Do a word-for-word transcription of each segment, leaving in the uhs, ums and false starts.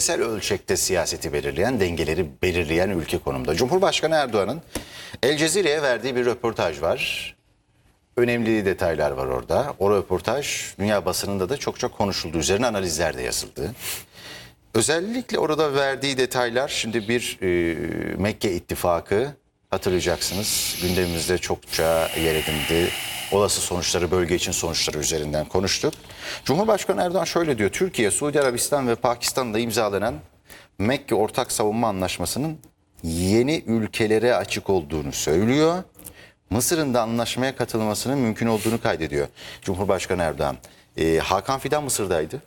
bölgesel ölçekte siyaseti belirleyen, dengeleri belirleyen ülke konumda. Cumhurbaşkanı Erdoğan'ın El Cezire'ye verdiği bir röportaj var. Önemli detaylar var orada. O röportaj dünya basınında da çok çok konuşuldu. Üzerine analizler de yazıldı. Özellikle orada verdiği detaylar, şimdi bir e, Mekke ittifakı hatırlayacaksınız. Gündemimizde çokça yer edindi. Olası sonuçları, bölge için sonuçları üzerinden konuştuk. Cumhurbaşkanı Erdoğan şöyle diyor: Türkiye, Suudi Arabistan ve Pakistan'da imzalanan Mekke Ortak Savunma Anlaşması'nın yeni ülkelere açık olduğunu söylüyor. Mısır'ın da anlaşmaya katılmasının mümkün olduğunu kaydediyor Cumhurbaşkanı Erdoğan. Ee, Hakan Fidan Mısır'daydı.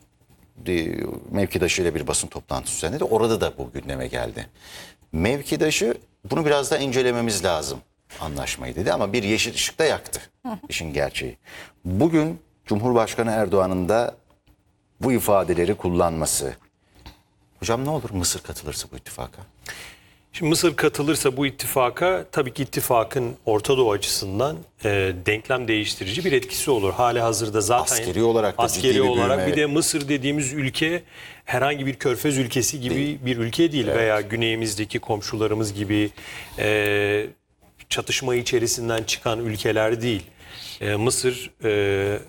Ee, mevkidaşıyla bir basın toplantısı düzenledi. Orada da bu gündeme geldi. Mevkidaşı bunu biraz da incelememiz lazım anlaşmayı dedi ama bir yeşil ışıkta yaktı işin gerçeği. Bugün Cumhurbaşkanı Erdoğan'ın da bu ifadeleri kullanması. Hocam ne olur Mısır katılırsa bu ittifaka? Şimdi Mısır katılırsa bu ittifaka, tabii ki ittifakın Orta Doğu açısından e, denklem değiştirici bir etkisi olur. Hali hazırda zaten askeri olarak da askeri ciddi bir olarak büyüme. Bir de Mısır dediğimiz ülke herhangi bir körfez ülkesi gibi değil. bir ülke değil, evet. Veya güneyimizdeki komşularımız gibi e, çatışma içerisinden çıkan ülkeler değil. E, Mısır e,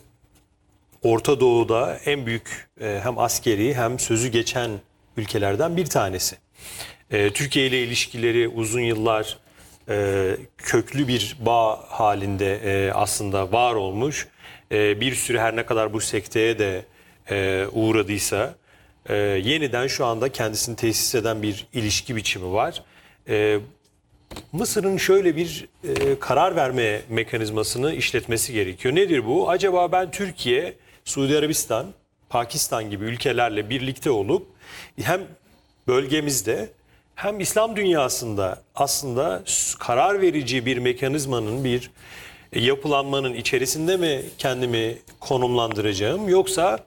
Orta Doğu'da en büyük e, hem askeri hem sözü geçen ülkelerden bir tanesi. Ee, Türkiye ile ilişkileri uzun yıllar e, köklü bir bağ halinde e, aslında var olmuş. E, bir sürü, her ne kadar bu sekteye de e, uğradıysa e, yeniden şu anda kendisini tesis eden bir ilişki biçimi var. E, Mısır'ın şöyle bir e, karar verme mekanizmasını işletmesi gerekiyor. Nedir bu? Acaba ben Türkiye, Suudi Arabistan, Pakistan gibi ülkelerle birlikte olup hem bölgemizde hem İslam dünyasında aslında karar verici bir mekanizmanın, bir yapılanmanın içerisinde mi kendimi konumlandıracağım, yoksa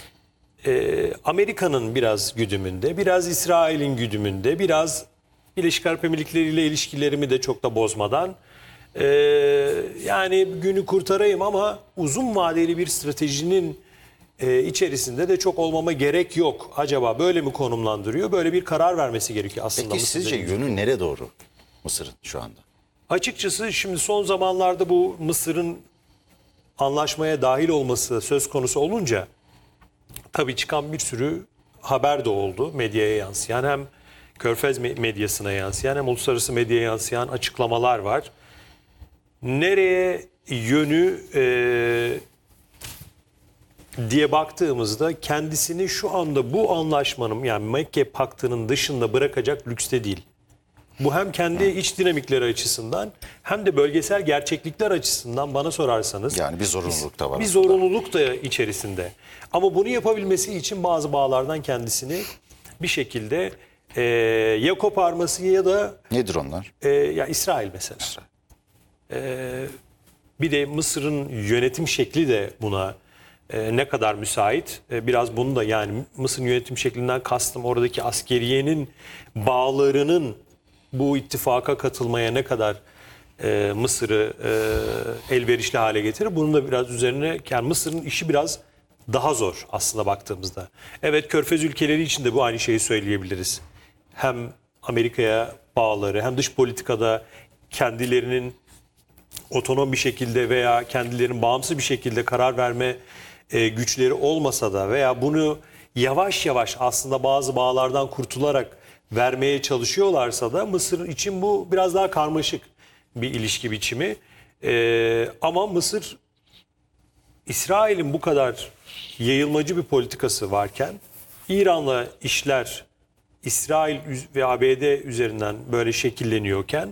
e, Amerika'nın biraz güdümünde, biraz İsrail'in güdümünde, biraz Birleşik Arap Emirlikleri ile ilişkilerimi de çok da bozmadan e, yani günü kurtarayım ama uzun vadeli bir stratejinin Ee, içerisinde de çok olmama gerek yok. Acaba böyle mi konumlandırıyor? Böyle bir karar vermesi gerekiyor aslında. Peki sizce yönü nereye doğru Mısır'ın şu anda? Açıkçası şimdi son zamanlarda bu Mısır'ın anlaşmaya dahil olması söz konusu olunca tabii çıkan bir sürü haber de oldu medyaya yansıyan, hem Körfez medyasına yansıyan hem uluslararası medyaya yansıyan açıklamalar var. Nereye yönü e, diye baktığımızda kendisini şu anda bu anlaşmanın, yani Mekke Paktı'nın dışında bırakacak lükste değil. Bu hem kendi iç dinamikleri açısından hem de bölgesel gerçeklikler açısından bana sorarsanız. Yani bir zorunluluk da var. Bir zorunluluk da içerisinde. Ama bunu yapabilmesi için bazı bağlardan kendisini bir şekilde e, ya koparması ya da... Nedir onlar? E, ya İsrail mesela. İsrail. E, bir de Mısır'ın yönetim şekli de buna Ee, ne kadar müsait? Ee, biraz bunu da, yani Mısır yönetim şeklinden kastım oradaki askeriyenin bağlarının bu ittifaka katılmaya ne kadar e, Mısır'ı e, elverişli hale getirir. Bunun da biraz üzerine, yani Mısır'ın işi biraz daha zor aslında baktığımızda. Evet, Körfez ülkeleri için de bu aynı şeyi söyleyebiliriz. Hem Amerika'ya bağları hem dış politikada kendilerinin otonom bir şekilde veya kendilerinin bağımsız bir şekilde karar verme e, güçleri olmasa da veya bunu yavaş yavaş aslında bazı bağlardan kurtularak vermeye çalışıyorlarsa da Mısır için bu biraz daha karmaşık bir ilişki biçimi. E, ama Mısır, İsrail'in bu kadar yayılmacı bir politikası varken, İran'la işler İsrail ve A B D üzerinden böyle şekilleniyorken,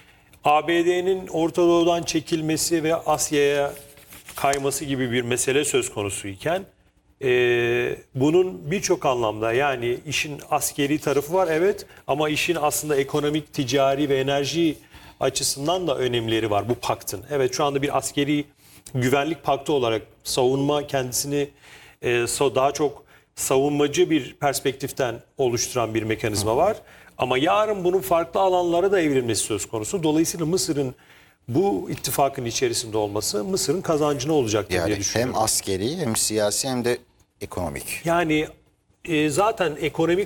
A B D'nin Orta Doğu'dan çekilmesi ve Asya'ya kayması gibi bir mesele söz konusuyken e, bunun birçok anlamda, yani işin askeri tarafı var evet, ama işin aslında ekonomik, ticari ve enerji açısından da önemleri var bu paktın. Evet, şu anda bir askeri güvenlik paktı olarak savunma kendisini e, daha çok savunmacı bir perspektiften oluşturan bir mekanizma var. Ama yarın bunun farklı alanlara da evrilmesi söz konusu. Dolayısıyla Mısır'ın bu ittifakın içerisinde olması Mısır'ın kazancına olacaktır yani diye düşünüyorum. Hem askeri hem siyasi hem de ekonomik. Yani e, zaten ekonomik